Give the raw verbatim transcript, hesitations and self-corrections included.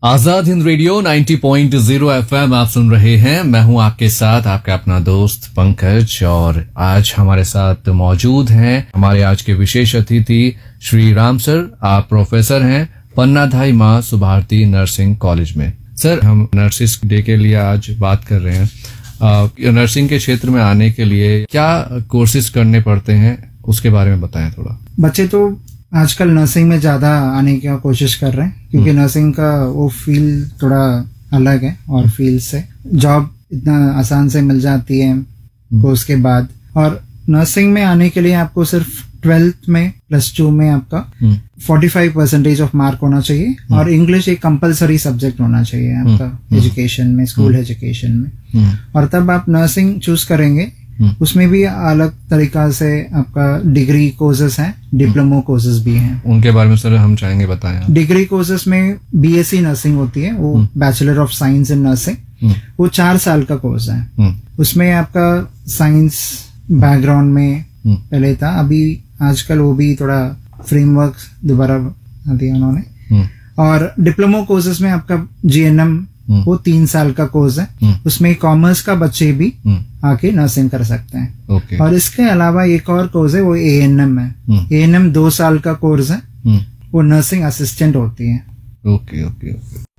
Azad Hind radio नब्बे point zero FM आप सुन रहे हैं। मैं हूं आपके साथ आपका अपना दोस्त पंकज, और आज हमारे साथ मौजूद हैं हमारे आज के विशेष अतिथि श्री राम सर। आप प्रोफेसर हैं पन्नाधाई मां सुभारती नर्सिंग कॉलेज में। सर, हम नर्सिस डे के लिए आज बात कर रहे हैं। आ, नर्सिंग के क्षेत्र में आने के लिए क्या कोर्सेज करने पड़ते हैं, उसके बारे में बताएं थोड़ा। बच्चे तो आजकल नर्सिंग में ज्यादा आने की कोशिश कर रहे हैं, क्योंकि नर्सिंग का वो फील्ड थोड़ा अलग है और फील्ड से जॉब इतना आसान से मिल जाती है कोर्स के बाद। और नर्सिंग में आने के लिए आपको सिर्फ ट्वेल्थ में प्लस टू में आपका पैंतालीस परसेंटेज ऑफ मार्क होना चाहिए, और इंग्लिश एक कंपलसरी सब्जेक्ट होना चाहिए आपका एजुकेशन में, स्कूल एजुकेशन में। और तब आप नर्सिंग चूज करेंगे। उसमें भी अलग तरीका से आपका डिग्री कोर्सेज हैं, डिप्लोमा कोर्सेज भी हैं। उनके बारे में सर हम चाहेंगे बताएं। डिग्री कोर्सेज में बीएससी नर्सिंग होती है, वो bachelor of science in nursing, वो चार साल का कोर्स है। उसमें आपका साइंस बैकग्राउंड में पहले था, अभी आजकल वो भी थोड़ा फ्रेमवर्क दोबारा दिया उन्होंने। और डिप्लोमा कोर्सेज में आपका जीएनएम, वो तीन साल का कोर्स है। उसमें कॉमर्स का बच्चे भी आके नर्सिंग कर सकते हैं। okay. और इसके अलावा एक और कोर्स है, वो एएनएम है। एएनएम दो साल का कोर्स है, वो नर्सिंग असिस्टेंट होती है। Okay okay okay